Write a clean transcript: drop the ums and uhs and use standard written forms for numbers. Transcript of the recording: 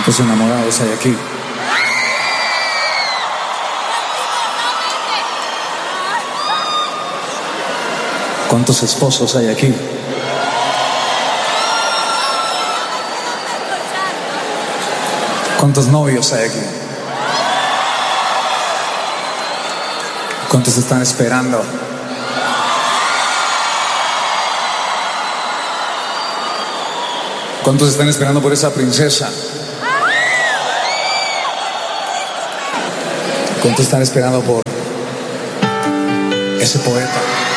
¿Cuántos enamorados hay aquí? ¿Cuántos esposos hay aquí? ¿Cuántos novios hay aquí? ¿Cuántos están esperando? ¿Cuántos están esperando por esa princesa? ¿Cuántos están esperando por ese poeta?